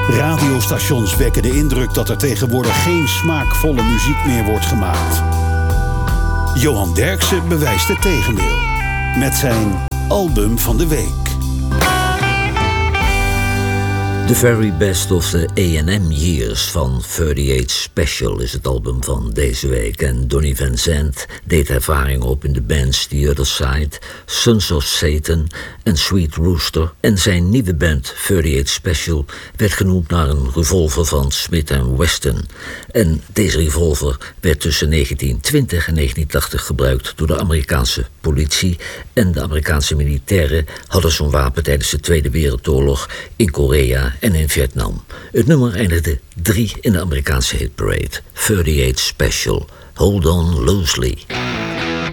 Radiostations wekken de indruk dat er tegenwoordig geen smaakvolle muziek meer wordt gemaakt. Johan Derksen bewijst het tegendeel met zijn album van de week. The Very Best of the A&M Years van 38 Special is het album van deze week. En Donny Van Zandt deed ervaring op in de bands The Other Side, Sons of Satan en Sweet Rooster. En zijn nieuwe band 38 Special werd genoemd naar een revolver van Smith & Wesson. En deze revolver werd tussen 1920 en 1980 gebruikt door de Amerikaanse politie. En de Amerikaanse militairen hadden zo'n wapen tijdens de Tweede Wereldoorlog in Korea en in Vietnam. Het nummer eindigde 3 in de Amerikaanse hitparade. 38 Special. Hold on loosely.